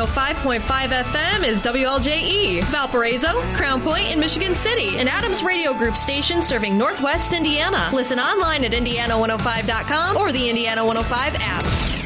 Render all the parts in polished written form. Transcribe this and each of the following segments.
105.5 FM is WLJE, Valparaiso, Crown Point, and Michigan City, an Adams Radio Group station serving Northwest Indiana. Listen online at Indiana105.com or the Indiana 105 app.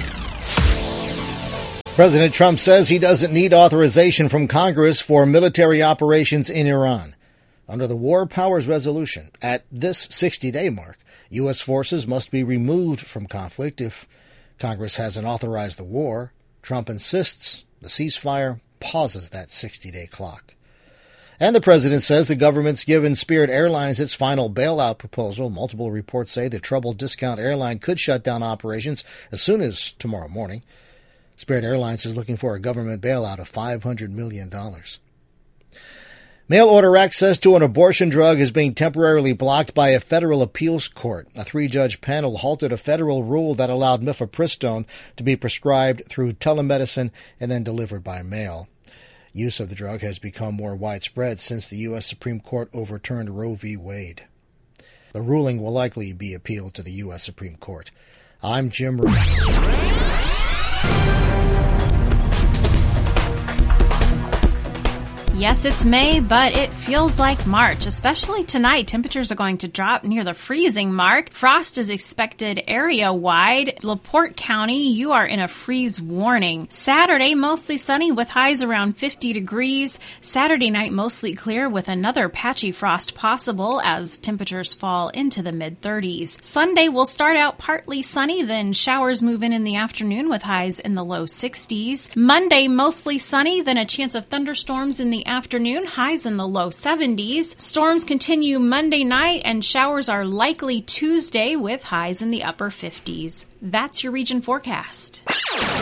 President Trump says he doesn't need authorization from Congress for military operations in Iran. Under the War Powers Resolution, at this 60-day mark, U.S. forces must be removed from conflict if Congress hasn't authorized the war. Trump insists the ceasefire pauses that 60-day clock. And the president says the government's given Spirit Airlines its final bailout proposal. Multiple reports say the troubled discount airline could shut down operations as soon as tomorrow morning. Spirit Airlines is looking for a government bailout of $500 million. Mail-order access to an abortion drug is being temporarily blocked by a federal appeals court. A 3-judge panel halted a federal rule that allowed mifepristone to be prescribed through telemedicine and then delivered by mail. Use of the drug has become more widespread since the U.S. Supreme Court overturned Roe v. Wade. The ruling will likely be appealed to the U.S. Supreme Court. I'm Jim Reese. Yes, it's May, but it feels like March, especially tonight. Temperatures are going to drop near the freezing mark. Frost is expected area-wide. LaPorte County, you are in a freeze warning. Saturday, mostly sunny with highs around 50 degrees. Saturday night, mostly clear with another patchy frost possible as temperatures fall into the mid-30s. Sunday will start out partly sunny, then showers move in the afternoon with highs in the low 60s. Monday, mostly sunny, then a chance of thunderstorms in the afternoon, highs in the low 70s. Storms continue Monday night and showers are likely Tuesday with highs in the upper 50s. That's your region forecast.